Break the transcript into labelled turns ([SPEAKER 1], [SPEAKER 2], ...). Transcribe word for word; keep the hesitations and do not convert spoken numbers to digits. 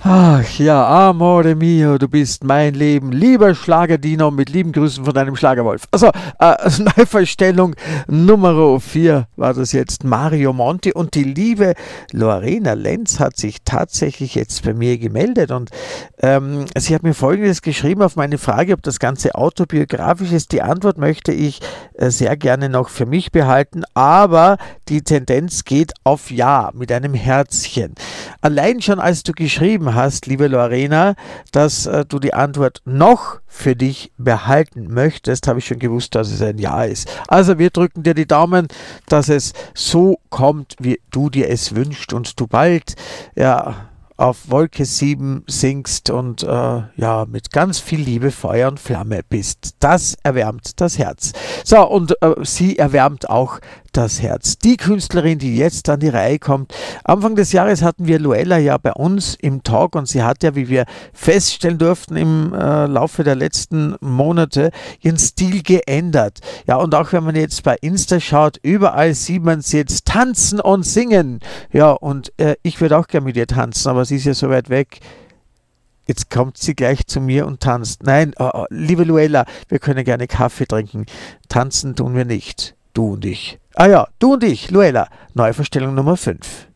[SPEAKER 1] Ach ja, amore mio, du bist mein Leben. Lieber Schlagerdiener, mit lieben Grüßen von deinem Schlagerwolf. Also, äh, Neuverstellung Nummer vier war das jetzt, Mario Monti. Und die liebe Lorena Lenz hat sich tatsächlich jetzt bei mir gemeldet. Und ähm, sie hat mir Folgendes geschrieben auf meine Frage, ob das Ganze autobiografisch ist. Die Antwort möchte ich äh, sehr gerne noch für mich behalten, aber die Tendenz geht auf Ja mit einem Herzchen. Allein schon als du geschrieben hast, liebe Lorena, dass äh, du die Antwort noch für dich behalten möchtest, habe ich schon gewusst, dass es ein Ja ist. Also wir drücken dir die Daumen, dass es so kommt, wie du dir es wünschst und du bald, ja, auf Wolke sieben singst und äh, ja, mit ganz viel Liebe, Feuer und Flamme bist. Das erwärmt das Herz. So, und äh, sie erwärmt auch das Herz. Die Künstlerin, die jetzt an die Reihe kommt. Anfang des Jahres hatten wir Luella ja bei uns im Talk und sie hat ja, wie wir feststellen durften im äh, Laufe der letzten Monate, ihren Stil geändert. Ja, und auch wenn man jetzt bei Insta schaut, überall sieht man sie jetzt tanzen und singen. Ja, und äh, ich würde auch gerne mit ihr tanzen, aber sie ist ja so weit weg. Jetzt kommt sie gleich zu mir und tanzt. Nein, oh, liebe Luella, wir können gerne Kaffee trinken. Tanzen tun wir nicht. Du und ich. Ah ja, du und ich, Luella. Neuverstellung Nummer fünf.